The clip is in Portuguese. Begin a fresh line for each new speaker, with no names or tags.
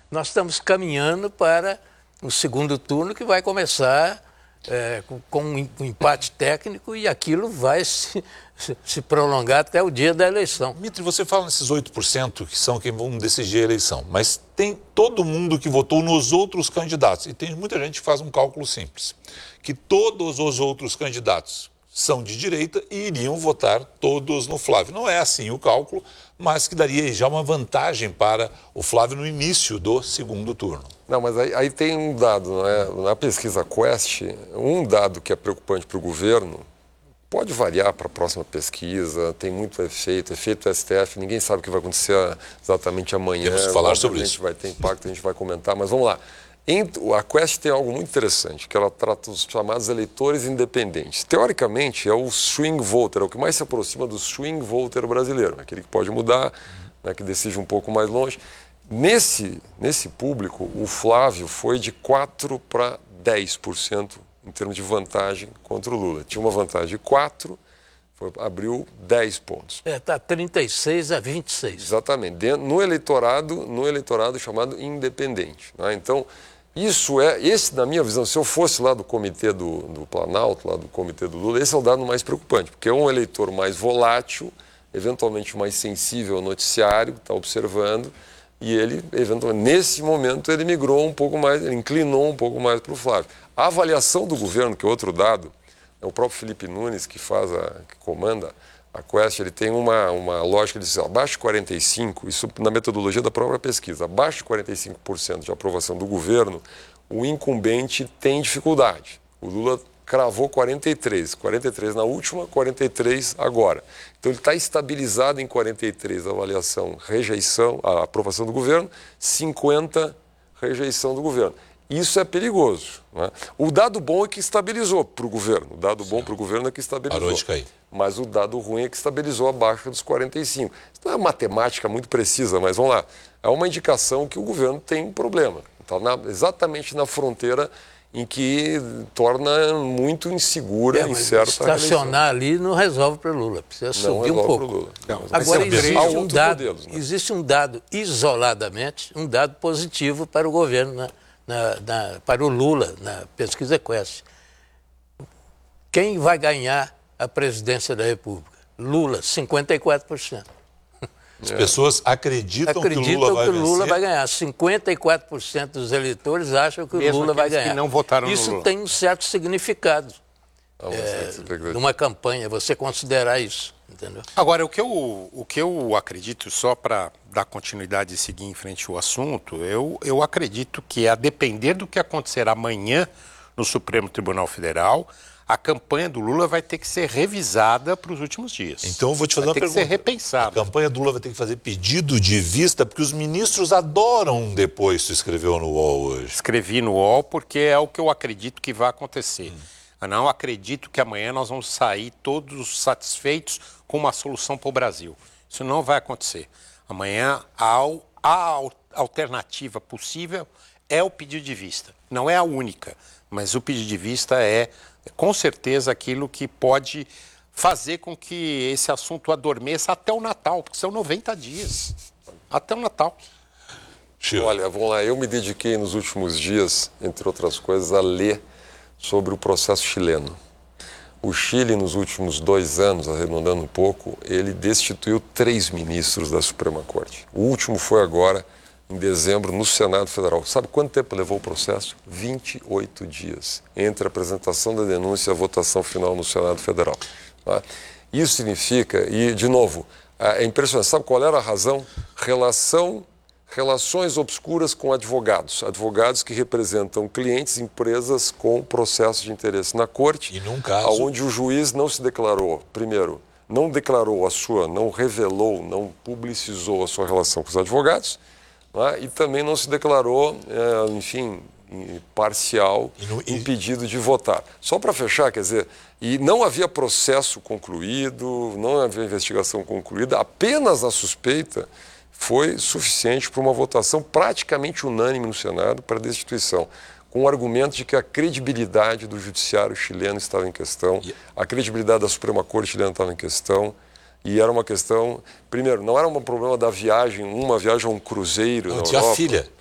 nós estamos caminhando para o segundo turno que vai começar com um empate técnico e aquilo vai se prolongar até o dia da eleição.
Mitre, você fala nesses 8% que são quem vão decidir a eleição, mas tem todo mundo que votou nos outros candidatos. E tem muita gente que faz um cálculo simples, que todos os outros candidatos são de direita e iriam votar todos no Flávio. Não é assim o cálculo, mas que daria já uma vantagem para o Flávio no início do segundo turno.
Não, mas aí tem um dado, não é? Na pesquisa Quest, um dado que é preocupante para o governo, pode variar para a próxima pesquisa, tem muito efeito STF, ninguém sabe o que vai acontecer exatamente amanhã.
Vamos falar sobre isso.
Vai ter impacto, a gente vai comentar, mas vamos lá. A Quest tem algo muito interessante, que ela trata os chamados eleitores independentes. Teoricamente, é o swing voter, é o que mais se aproxima do swing voter brasileiro, aquele que pode mudar, né, que decide um pouco mais longe. Nesse público, o Flávio foi de 4% para 10% em termos de vantagem contra o Lula. Tinha uma vantagem de 4%, abriu 10 pontos.
Está 36-26.
Exatamente, no eleitorado chamado independente. Né? Então, esse, na minha visão, se eu fosse lá do comitê do Planalto, lá do comitê do Lula, esse é o dado mais preocupante, porque é um eleitor mais volátil, eventualmente mais sensível ao noticiário, está observando, e ele, eventualmente, nesse momento, ele migrou um pouco mais, ele inclinou um pouco mais para o Flávio. A avaliação do governo, que é outro dado, é o próprio Felipe Nunes, que comanda a Quest, ele tem uma lógica de dizer, abaixo de 45%, isso na metodologia da própria pesquisa, abaixo de 45% de aprovação do governo, o incumbente tem dificuldade. O Lula cravou 43% na última, 43% agora. Então ele está estabilizado em 43% a avaliação, rejeição, a aprovação do governo, 50% rejeição do governo. Isso é perigoso. Né? O dado bom é que estabilizou para o governo. O dado bom para o governo é que estabilizou.
Parou de cair.
Mas o dado ruim é que estabilizou abaixo dos 45%. Isso não é matemática muito precisa, mas vamos lá. É uma indicação que o governo tem um problema. Está exatamente na fronteira em que torna muito insegura, incerta
estacionar ali não resolve para o Lula, precisa subir um pouco.
Lula.
Agora existe um dado isoladamente, um dado positivo para o governo, para o Lula, na pesquisa Quest. Quem vai ganhar a presidência da República? Lula, 54%.
As pessoas acreditam que o Lula vai ganhar. 54% dos eleitores acham que o Lula vai ganhar.
Que não votaram
Isso
no Lula.
tem um certo significado numa campanha, você considerar isso, entendeu?
Agora, o que eu acredito, só para dar continuidade e seguir em frente o assunto, eu acredito que, a depender do que acontecer amanhã no Supremo Tribunal Federal, a campanha do Lula vai ter que ser revisada para os últimos dias.
Então eu vou te fazer uma pergunta.
Vai ter que ser repensada.
A campanha do Lula vai ter que fazer pedido de vista, porque os ministros adoram um depois, tu escreveu no UOL hoje.
Escrevi no UOL porque é o que eu acredito que vai acontecer. Eu não acredito que amanhã nós vamos sair todos satisfeitos com uma solução para o Brasil. Isso não vai acontecer. Amanhã a alternativa possível é o pedido de vista. Não é a única, mas o pedido de vista é com certeza aquilo que pode fazer com que esse assunto adormeça até o Natal, porque são 90 dias. Até o Natal.
Olha, vamos lá, eu me dediquei nos últimos dias, entre outras coisas, a ler sobre o processo chileno. O Chile, nos últimos 2 anos, arredondando um pouco, ele destituiu 3 ministros da Suprema Corte. O último foi agora, em dezembro, no Senado Federal. Sabe quanto tempo levou o processo? 28 dias, entre a apresentação da denúncia e a votação final no Senado Federal. Tá? Isso significa, e de novo, é impressionante, sabe qual era a razão? Relações obscuras com advogados que representam clientes, empresas com processos de interesse na corte,
e num caso
onde o juiz não se declarou, primeiro, não revelou, não publicizou a sua relação com os advogados, né? E também não se declarou, parcial, impedido de votar. Só para fechar, quer dizer, e não havia processo concluído, não havia investigação concluída, apenas a suspeita foi suficiente para uma votação praticamente unânime no Senado para a destituição, com o argumento de que a credibilidade do judiciário chileno estava em questão, a credibilidade da Suprema Corte chilena estava em questão, e era uma questão, primeiro, não era um problema da viagem, uma viagem a um cruzeiro na Europa.
Tinha a filha.